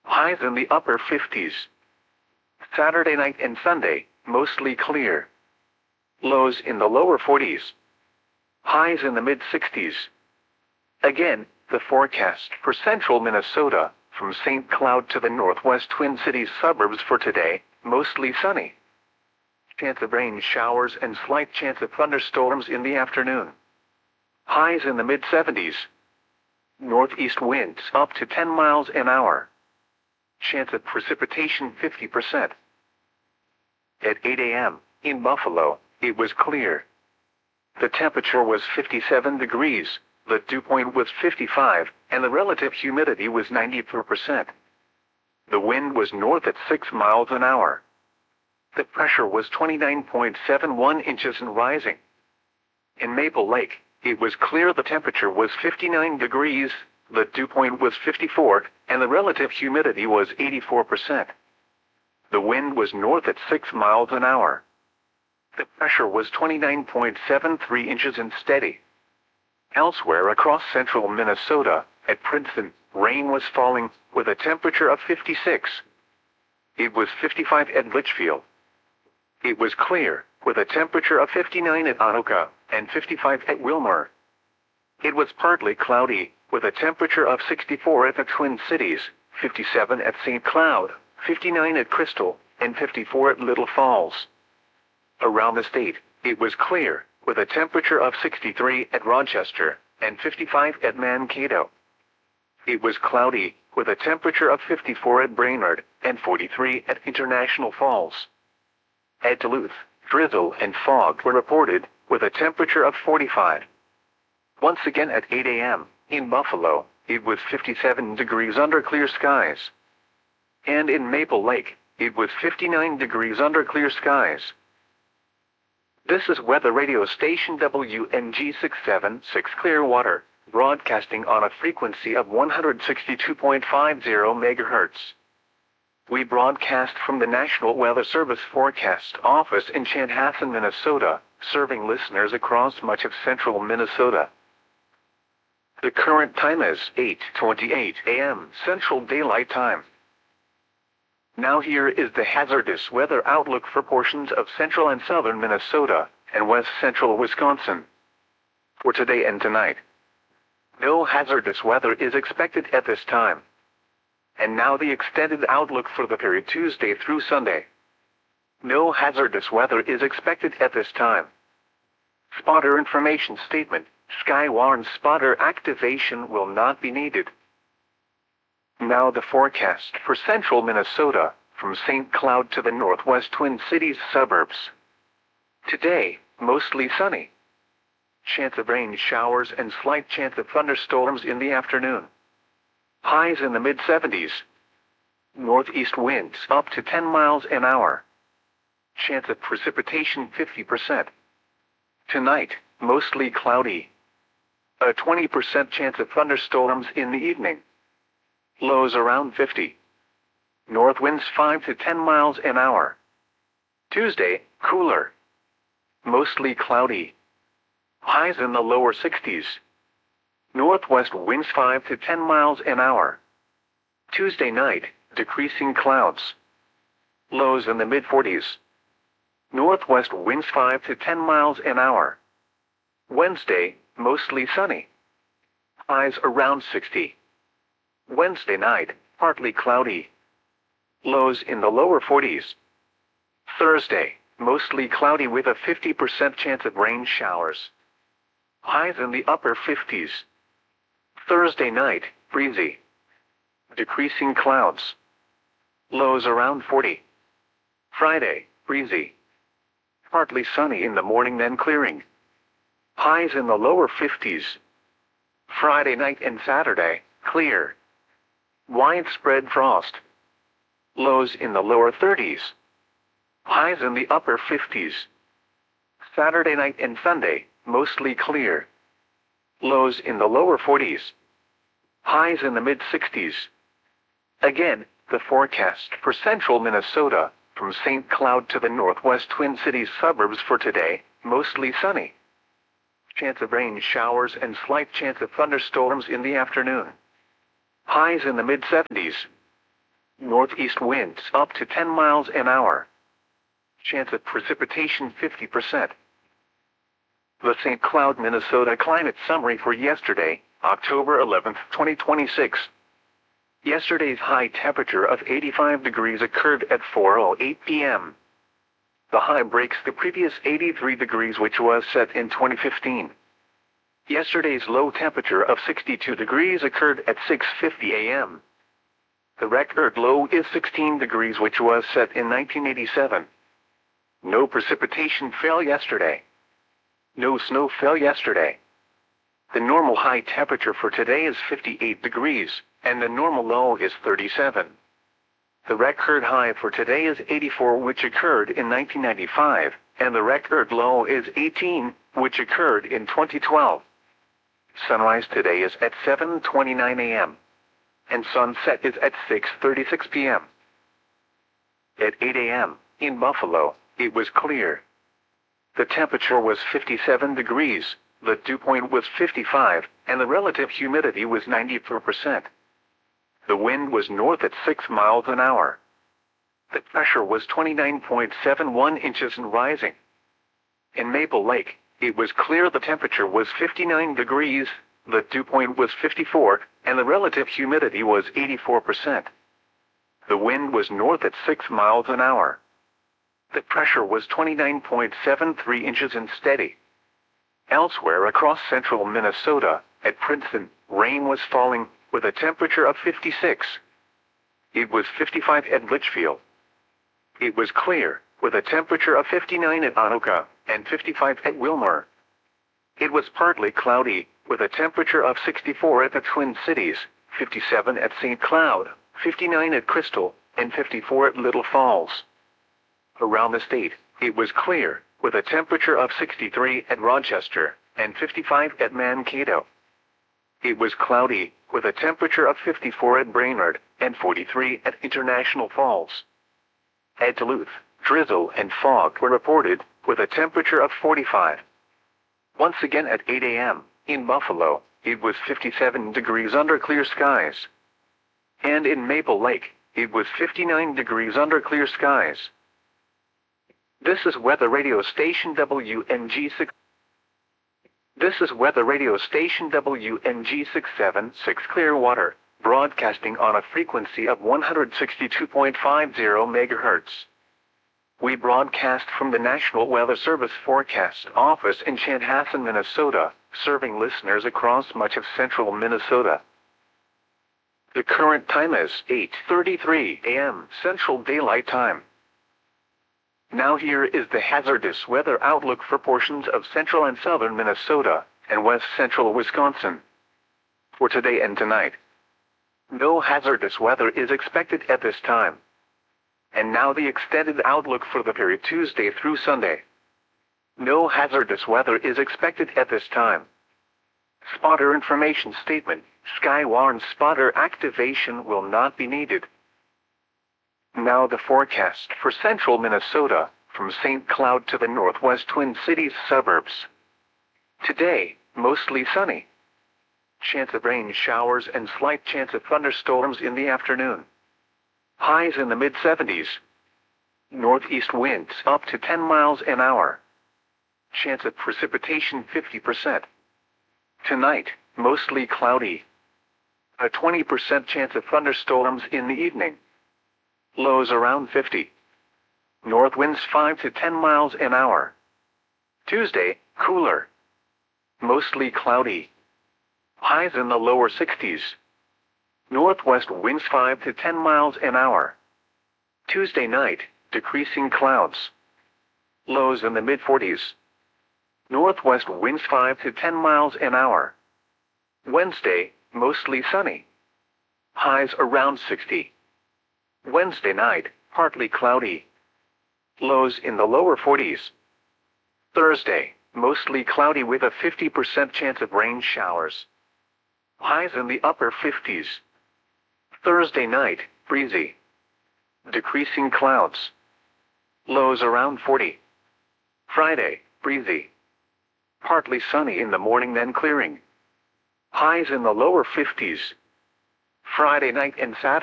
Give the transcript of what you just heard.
Highs in the upper 50s. Saturday night and Sunday, mostly clear. Lows in the lower 40s. Highs in the mid-60s. Again, the forecast for central Minnesota, from St. Cloud to the northwest Twin Cities suburbs for today, mostly sunny. Chance of rain showers and slight chance of thunderstorms in the afternoon. Highs in the mid-70s. Northeast winds up to 10 miles an hour. Chance of precipitation 50%. At 8 a.m., in Buffalo, it was clear. The temperature was 57 degrees, the dew point was 55, and the relative humidity was 94%. The wind was north at 6 miles an hour. The pressure was 29.71 inches and rising. In Maple Lake, it was clear. The temperature was 59 degrees, the dew point was 54, and the relative humidity was 84%. The wind was north at 6 miles an hour. The pressure was 29.73 inches and steady. Elsewhere across central Minnesota, at Princeton, rain was falling, with a temperature of 56. It was 55 at Litchfield. It was clear, with a temperature of 59 at Anoka, and 55 at Wilmer. It was partly cloudy, with a temperature of 64 at the Twin Cities, 57 at St. Cloud, 59 at Crystal, and 54 at Little Falls. Around the state, it was clear, with a temperature of 63 at Rochester, and 55 at Mankato. It was cloudy, with a temperature of 54 at Brainerd, and 43 at International Falls. At Duluth, drizzle and fog were reported, with a temperature of 45. Once again at 8 a.m., in Buffalo, it was 57 degrees under clear skies. And in Maple Lake, it was 59 degrees under clear skies. This is weather radio station WNG 676 Clearwater, broadcasting on a frequency of 162.50 MHz. We broadcast from the National Weather Service Forecast Office in Chanhassen, Minnesota, serving listeners across much of central Minnesota. The current time is 8:28 a.m. Central Daylight Time. Now here is the hazardous weather outlook for portions of central and southern Minnesota, and west central Wisconsin. For today and tonight, no hazardous weather is expected at this time. And now the extended outlook for the period Tuesday through Sunday. No hazardous weather is expected at this time. Spotter information statement: Skywarn spotter activation will not be needed. Now the forecast for central Minnesota, from St. Cloud to the northwest Twin Cities suburbs. Today, mostly sunny. Chance of rain showers and slight chance of thunderstorms in the afternoon. Highs in the mid-70s. Northeast winds up to 10 miles an hour. Chance of precipitation 50%. Tonight, mostly cloudy. A 20% chance of thunderstorms in the evening. Lows around 50. North winds 5 to 10 miles an hour. Tuesday, cooler. Mostly cloudy. Highs in the lower 60s. Northwest winds 5 to 10 miles an hour. Tuesday night, decreasing clouds. Lows in the mid-40s. Northwest winds 5 to 10 miles an hour. Wednesday, mostly sunny. Highs around 60. Wednesday night, partly cloudy. Lows in the lower 40s. Thursday, mostly cloudy with a 50% chance of rain showers. Highs in the upper 50s. Thursday night, breezy. Decreasing clouds. Lows around 40. Friday, breezy. Partly sunny in the morning, then clearing. Highs in the lower 50s. Friday night and Saturday, clear. Widespread frost. Lows in the lower 30s. Highs in the upper 50s. Saturday night and Sunday, mostly clear. Lows in the lower 40s. Highs in the mid-60s. Again, the forecast for central Minnesota, from St. Cloud to the northwest Twin Cities suburbs for today, mostly sunny. Chance of rain showers and slight chance of thunderstorms in the afternoon. Highs in the mid-70s. Northeast winds up to 10 miles an hour. Chance of precipitation 50%. The St. Cloud, Minnesota climate summary for yesterday, October 11, 2026. Yesterday's high temperature of 85 degrees occurred at 4:08 p.m. The high breaks the previous 83 degrees which was set in 2015. Yesterday's low temperature of 62 degrees occurred at 6:50 a.m. The record low is 16 degrees which was set in 1987. No precipitation fell yesterday. No snow fell yesterday. The normal high temperature for today is 58 degrees, and the normal low is 37. The record high for today is 84 which occurred in 1995, and the record low is 18, which occurred in 2012. Sunrise today is at 7:29 a.m. and sunset is at 6:36 p.m. At 8 a.m., in Buffalo, it was clear. The temperature was 57 degrees, the dew point was 55, and the relative humidity was 94%. The wind was north at 6 miles an hour. The pressure was 29.71 inches and rising. In Maple Lake, it was clear. The temperature was 59 degrees, the dew point was 54, and the relative humidity was 84%. The wind was north at 6 miles an hour. The pressure was 29.73 inches and steady. Elsewhere across central Minnesota, at Princeton, rain was falling, with a temperature of 56. It was 55 at Litchfield. It was clear, with a temperature of 59 at Anoka, and 55 at Wilmer. It was partly cloudy, with a temperature of 64 at the Twin Cities, 57 at St. Cloud, 59 at Crystal, and 54 at Little Falls. Around the state, it was clear, with a temperature of 63 at Rochester, and 55 at Mankato. It was cloudy, with a temperature of 54 at Brainerd, and 43 at International Falls. At Duluth, drizzle and fog were reported, with a temperature of 45. Once again at 8 a.m., in Buffalo, it was 57 degrees under clear skies. And in Maple Lake, it was 59 degrees under clear skies. This is weather radio station WNG6. This is weather radio station WNG676 Clearwater, broadcasting on a frequency of 162.50 MHz. We broadcast from the National Weather Service Forecast Office in Chanhassen, Minnesota, serving listeners across much of central Minnesota. The current time is 8:33 a.m. Central Daylight Time. Now here is the hazardous weather outlook for portions of central and southern Minnesota, and west central Wisconsin. For today and tonight, no hazardous weather is expected at this time. And now the extended outlook for the period Tuesday through Sunday. No hazardous weather is expected at this time. Spotter information statement: Skywarn spotter activation will not be needed. Now the forecast for central Minnesota, from St. Cloud to the northwest Twin Cities suburbs. Today, mostly sunny. Chance of rain showers and slight chance of thunderstorms in the afternoon. Highs in the mid-70s. Northeast winds up to 10 miles an hour. Chance of precipitation 50%. Tonight, mostly cloudy. A 20% chance of thunderstorms in the evening. Lows around 50. North winds 5 to 10 miles an hour. Tuesday, cooler. Mostly cloudy. Highs in the lower 60s. Northwest winds 5 to 10 miles an hour. Tuesday night, decreasing clouds. Lows in the mid-40s. Northwest winds 5 to 10 miles an hour. Wednesday, mostly sunny. Highs around 60. Wednesday night, partly cloudy. Lows in the lower 40s. Thursday, mostly cloudy with a 50% chance of rain showers. Highs in the upper 50s. Thursday night, breezy. Decreasing clouds. Lows around 40. Friday, breezy. Partly sunny in the morning then clearing. Highs in the lower 50s. Friday night and Saturday.